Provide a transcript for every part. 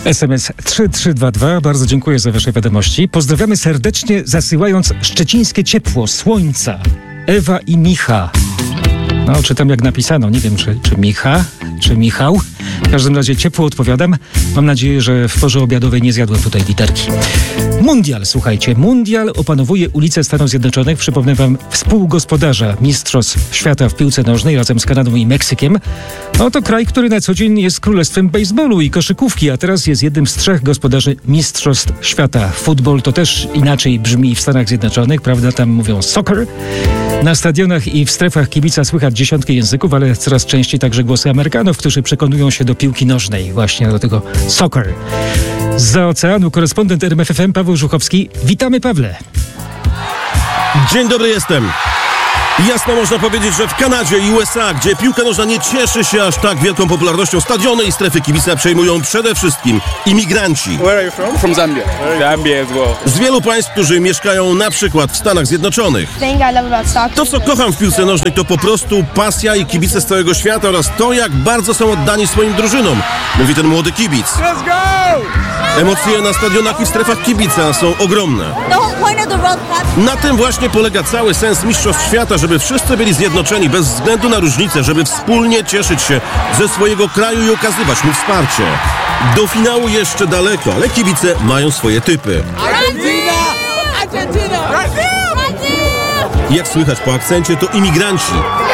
SMS 3322. Bardzo dziękuję za wasze wiadomości. Pozdrawiamy serdecznie, zasyłając szczecińskie ciepło, słońca. Ewa i Micha. No, czytam jak napisano. Nie wiem, czy Micha, czy Michał. W każdym razie ciepło odpowiadam. Mam nadzieję, że w porze obiadowej nie zjadłem tutaj literki. Mundial, słuchajcie. Mundial opanowuje ulice Stanów Zjednoczonych. Przypomnę wam, współgospodarza Mistrzostw Świata w piłce nożnej razem z Kanadą i Meksykiem. No to kraj, który na co dzień jest królestwem baseballu i koszykówki, a teraz jest jednym z 3 gospodarzy Mistrzostw Świata. Futbol to też inaczej brzmi w Stanach Zjednoczonych, prawda? Tam mówią soccer. Na stadionach i w strefach kibica słychać dziesiątki języków, ale coraz częściej także głosy Amerykanów, którzy przekonują się do piłki nożnej, właśnie do tego soccer. Zza oceanu korespondent RMF FM Paweł Żuchowski. Witamy, Pawle. Dzień dobry, jestem. Jasno można powiedzieć, że w Kanadzie i USA, gdzie piłka nożna nie cieszy się aż tak wielką popularnością, stadiony i strefy kibica przejmują przede wszystkim imigranci. Where are you from? From Zambia. Zambia as well. Z wielu państw, którzy mieszkają na przykład w Stanach Zjednoczonych. To, co kocham w piłce nożnej, to po prostu pasja i kibice z całego świata oraz to, jak bardzo są oddani swoim drużynom, mówi ten młody kibic. Let's go! Emocje na stadionach i strefach kibica są ogromne. Na tym właśnie polega cały sens Mistrzostw Świata, żeby wszyscy byli zjednoczeni bez względu na różnice, żeby wspólnie cieszyć się ze swojego kraju i okazywać mu wsparcie. Do finału jeszcze daleko, ale kibice mają swoje typy. Jak słychać po akcencie, to imigranci.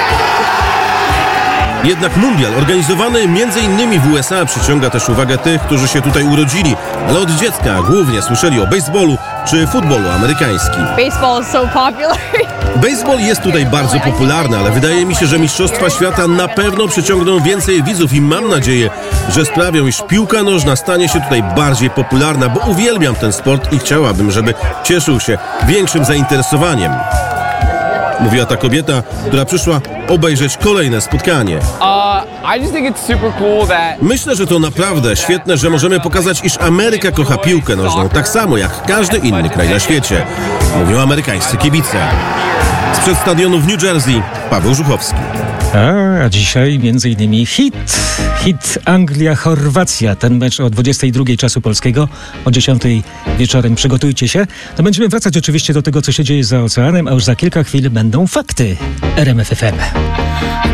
Jednak mundial organizowany m.in. w USA przyciąga też uwagę tych, którzy się tutaj urodzili, ale od dziecka głównie słyszeli o baseballu czy futbolu amerykańskim. Baseball is so popular. Baseball jest tutaj bardzo popularny, ale wydaje mi się, że Mistrzostwa Świata na pewno przyciągną więcej widzów i mam nadzieję, że sprawią, iż piłka nożna stanie się tutaj bardziej popularna, bo uwielbiam ten sport i chciałabym, żeby cieszył się większym zainteresowaniem. Mówiła ta kobieta, która przyszła obejrzeć kolejne spotkanie. I just think it's super cool that... Myślę, że to naprawdę świetne, że możemy pokazać, iż Ameryka kocha piłkę nożną tak samo jak każdy inny kraj na świecie. Mówią amerykańscy kibice. Sprzed stadionu w New Jersey, Paweł Żuchowski. A dzisiaj między innymi hit Anglia-Chorwacja. Ten mecz o 22 czasu polskiego, o 10 wieczorem. Przygotujcie się. No będziemy wracać oczywiście do tego, co się dzieje za oceanem, a już za kilka chwil będą fakty RMF FM.